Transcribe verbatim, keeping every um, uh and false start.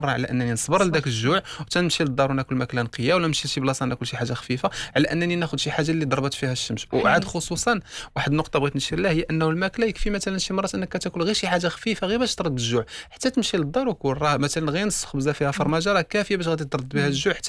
على انني نصبر لذاك صح. الجوع وتنمشي للدار وناكل ماكله نقيه، ولا نمشي لشي بلاصه ناكل شي حاجه خفيفه، على انني ناخذ شي حاجه اللي ضربت فيها الشمس. وعاد حلو. خصوصا واحد النقطه بغيت نشير لها، هي انه الماكله يكفي مثلا شي مرات انك تاكل غير شي حاجه خفيفه غير باش ترد الجوع، حتى تمشي للدار وكل راه مثلا غير نص خبزه فيها إمم. فرماجه راه كافيه باش غادي ترد بها إمم. الجوع.